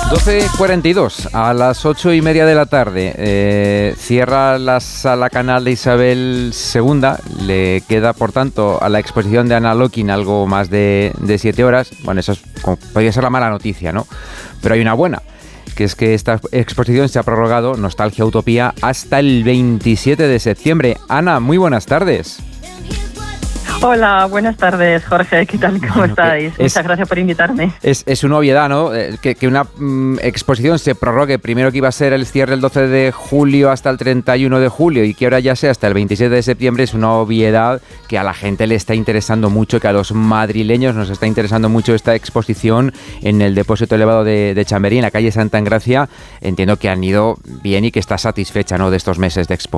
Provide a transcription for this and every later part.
12:42, a las 8:30 de la tarde. Cierra la Sala Canal de Isabel II. Le queda, por tanto, a la exposición de Anna Locking algo más de 7 horas. Bueno, eso podría ser la mala noticia, ¿no? Pero hay una buena, que es que esta exposición se ha prorrogado, Nostalgia Utopía, hasta el 27 de septiembre. Ana, muy buenas tardes. Hola, buenas tardes, Jorge. ¿Qué tal? ¿Cómo estáis? Muchas gracias por invitarme. Es una obviedad, ¿no? Que una exposición se prorrogue. Primero que iba a ser el cierre el 12 de julio hasta el 31 de julio y que ahora ya sea hasta el 27 de septiembre es una obviedad que a la gente le está interesando mucho, que a los madrileños nos está interesando mucho esta exposición en el depósito elevado de Chamberí, en la calle Santa Engracia. Entiendo que han ido bien y que está satisfecha, ¿no?, de estos meses de expo.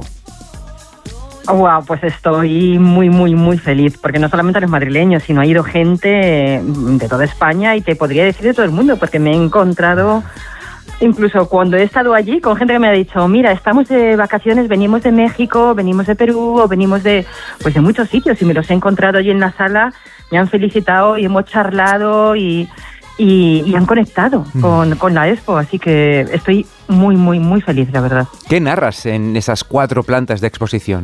Wow, pues estoy muy feliz, porque no solamente a los madrileños, sino ha ido gente de toda España y te podría decir de todo el mundo, porque me he encontrado, incluso cuando he estado allí, con gente que me ha dicho, mira, estamos de vacaciones, venimos de México, venimos de Perú, o venimos de muchos sitios, y me los he encontrado allí en la sala, me han felicitado y hemos charlado y han conectado con la expo, así que estoy muy feliz, la verdad. ¿Qué narras en esas 4 plantas de exposición?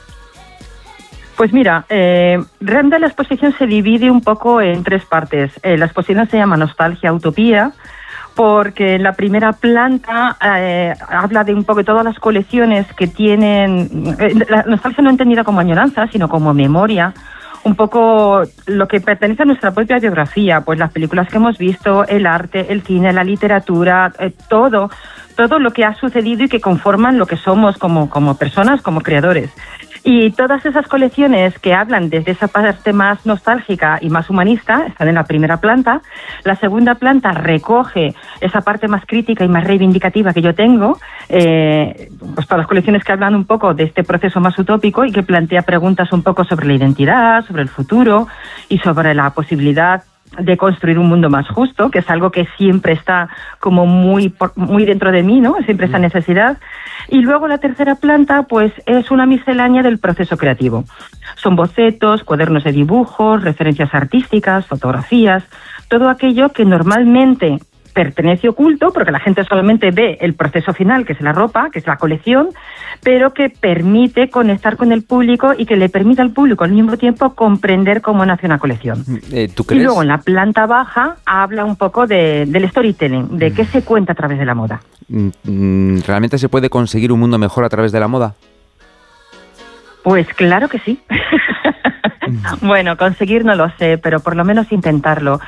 Pues mira, realmente la exposición se divide un poco en 3 partes. La exposición se llama Nostalgia Utopía, porque en la primera planta habla de un poco de todas las colecciones que tienen, la nostalgia no entendida como añoranza, sino como memoria, un poco lo que pertenece a nuestra propia biografía, pues las películas que hemos visto, el arte, el cine, la literatura, todo lo que ha sucedido y que conforman lo que somos como personas, como creadores. Y todas esas colecciones que hablan desde esa parte más nostálgica y más humanista están en la primera planta. La segunda planta recoge esa parte más crítica y más reivindicativa que yo tengo, pues todas las colecciones que hablan un poco de este proceso más utópico y que plantea preguntas un poco sobre la identidad, sobre el futuro y sobre la posibilidad de construir un mundo más justo, que es algo que siempre está como muy dentro de mí, ¿no? Siempre esa necesidad. Y luego la tercera planta, pues es una miscelánea del proceso creativo. Son bocetos, cuadernos de dibujos, referencias artísticas, fotografías, todo aquello que normalmente pertenece oculto, porque la gente solamente ve el proceso final, que es la ropa, que es la colección, pero que permite conectar con el público y que le permite al público al mismo tiempo comprender cómo nace una colección. ¿Tú crees? Y luego en la planta baja habla un poco del storytelling, de qué se cuenta a través de la moda. ¿Realmente se puede conseguir un mundo mejor a través de la moda? Pues claro que sí. Bueno, conseguir no lo sé, pero por lo menos intentarlo.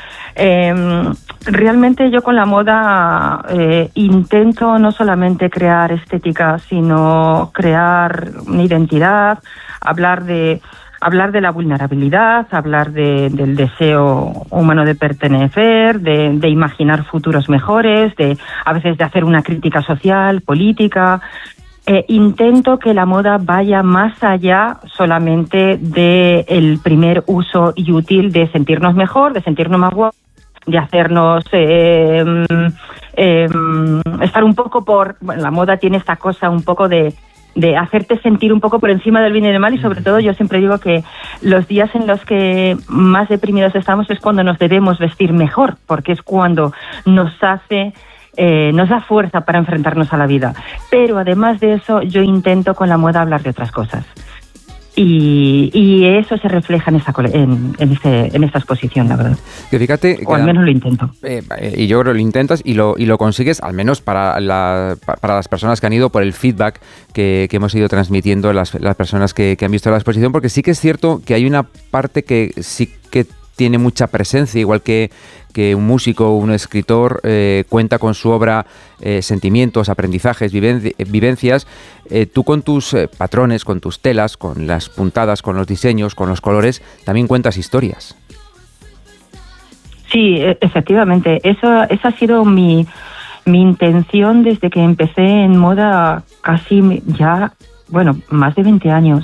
Realmente yo con la moda intento no solamente crear estética, sino crear una identidad, hablar de la vulnerabilidad, hablar del deseo humano de pertenecer, de imaginar futuros mejores, a veces de hacer una crítica social, política. Intento que la moda vaya más allá solamente del primer uso y útil de sentirnos mejor, de sentirnos más guapos, de hacernos estar un poco bueno, la moda tiene esta cosa un poco de hacerte sentir un poco por encima del bien y del mal, y sobre todo yo siempre digo que los días en los que más deprimidos estamos es cuando nos debemos vestir mejor, porque es cuando nos da fuerza para enfrentarnos a la vida. Pero además de eso, yo intento con la moda hablar de otras cosas. Y eso se refleja en esta exposición, la verdad. Que fíjate, o al menos lo intento. Y yo creo que lo intentas y lo consigues, al menos para las personas que han ido, por el feedback que hemos ido transmitiendo las personas que han visto la exposición, porque sí que es cierto que hay una parte que sí que tiene mucha presencia, igual que un músico o un escritor cuenta con su obra sentimientos, aprendizajes, vivencias. Tú con tus patrones, con tus telas, con las puntadas, con los diseños, con los colores, también cuentas historias. Sí, efectivamente. Esa ha sido mi intención desde que empecé en moda casi ya, más de 20 años.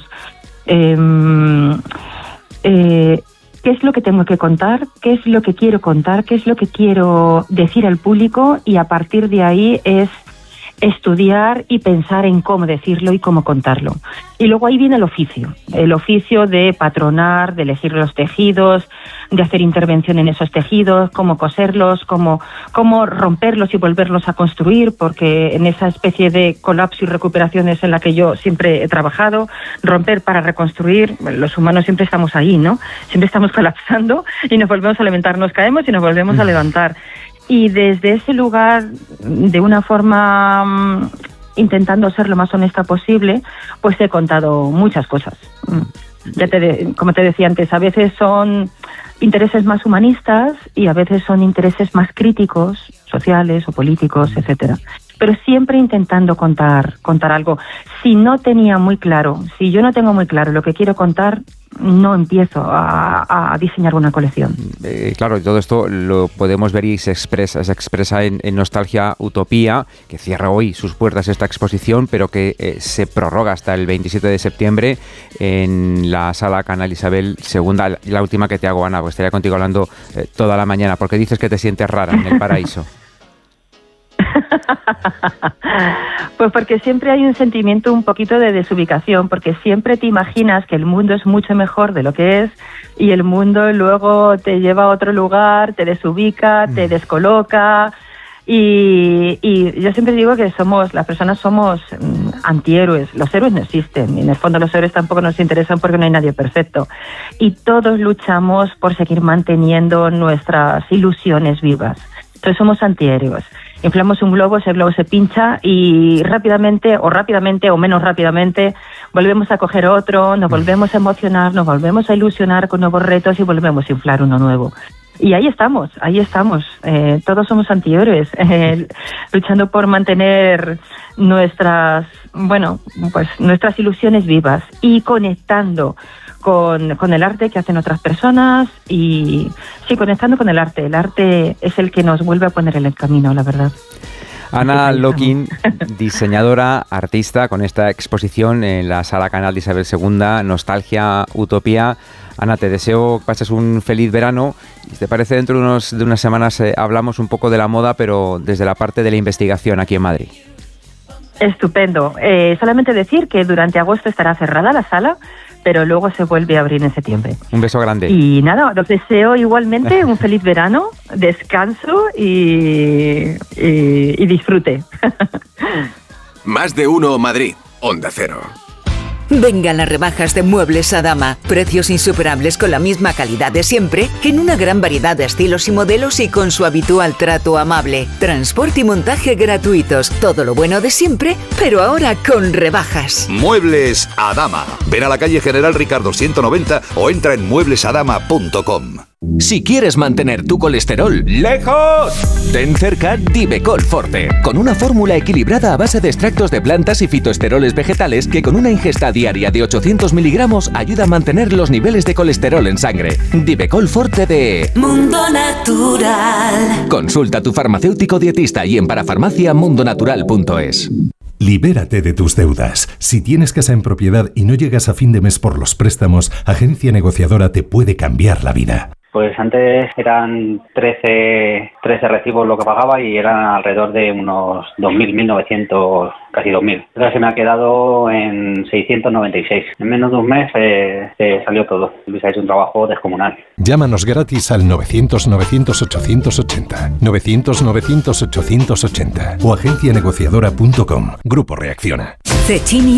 ¿Qué es lo que tengo que contar? ¿Qué es lo que quiero contar? ¿Qué es lo que quiero decir al público? Y a partir de ahí es estudiar y pensar en cómo decirlo y cómo contarlo. Y luego ahí viene el oficio de patronar, de elegir los tejidos, de hacer intervención en esos tejidos, cómo coserlos, cómo romperlos y volverlos a construir, porque en esa especie de colapso y recuperación es en la que yo siempre he trabajado, romper para reconstruir. Los humanos siempre estamos ahí, ¿no? Siempre estamos colapsando y nos volvemos a levantar, nos caemos y nos volvemos a levantar. Y desde ese lugar, de una forma intentando ser lo más honesta posible, pues he contado muchas cosas. Como te decía antes, a veces son intereses más humanistas y a veces son intereses más críticos, sociales o políticos, etcétera. Pero siempre intentando contar algo. Si yo no tengo muy claro lo que quiero contar, no empiezo a diseñar una colección. Claro, todo esto lo podemos ver y se expresa en Nostalgia Utopía, que cierra hoy sus puertas esta exposición, pero que se prorroga hasta el 27 de septiembre en la Sala Canal Isabel II. La última que te hago, Ana, pues estaría contigo hablando toda la mañana, porque dices que te sientes rara en el paraíso. Pues porque siempre hay un sentimiento un poquito de desubicación, porque siempre te imaginas que el mundo es mucho mejor de lo que es y el mundo luego te lleva a otro lugar, te desubica, te descoloca. Y yo siempre digo que las personas somos antihéroes. Los héroes no existen y en el fondo los héroes tampoco nos interesan porque no hay nadie perfecto. Y todos luchamos por seguir manteniendo nuestras ilusiones vivas. Entonces somos antihéroes. Inflamos un globo, ese globo se pincha y rápidamente o menos rápidamente volvemos a coger otro, nos volvemos a emocionar, nos volvemos a ilusionar con nuevos retos y volvemos a inflar uno nuevo. Y ahí estamos. Todos somos antihéroes, luchando por mantener nuestras ilusiones vivas y conectando con el arte que hacen otras personas y sí, conectando con el arte. El arte es el que nos vuelve a poner en el camino, la verdad. Ana Lokin, diseñadora, artista, con esta exposición en la Sala Canal de Isabel II, Nostalgia Utopía. Ana, te deseo que pases un feliz verano. Si te parece, dentro de unas semanas hablamos un poco de la moda, pero desde la parte de la investigación aquí en Madrid. Estupendo. Solamente decir que durante agosto estará cerrada la sala, pero luego se vuelve a abrir en septiembre. Un beso grande. Y nada, os deseo igualmente un feliz verano, descanso y disfrute. Más de uno Madrid, Onda Cero. Vengan las rebajas de Muebles Adama. Precios insuperables con la misma calidad de siempre, en una gran variedad de estilos y modelos y con su habitual trato amable. Transporte y montaje gratuitos. Todo lo bueno de siempre, pero ahora con rebajas. Muebles Adama. Ven a la calle General Ricardo 190 o entra en mueblesadama.com. Si quieres mantener tu colesterol lejos, ten cerca Divecol Forte, con una fórmula equilibrada a base de extractos de plantas y fitoesteroles vegetales que con una ingesta diaria de 800 miligramos ayuda a mantener los niveles de colesterol en sangre. Divecol Forte de Mundo Natural. Consulta a tu farmacéutico dietista y en parafarmaciamundonatural.es. Libérate de tus deudas. Si tienes casa en propiedad y no llegas a fin de mes por los préstamos, Agencia Negociadora te puede cambiar la vida. Pues antes eran 13 recibos lo que pagaba y eran alrededor de unos 2.000, 1.900, casi 2.000. Ahora se me ha quedado en 696. En menos de un mes se salió todo. Luis ha hecho un trabajo descomunal. Llámanos gratis al 900-900-880, 900-900-880 o agencianegociadora.com. Grupo Reacciona. Cecchini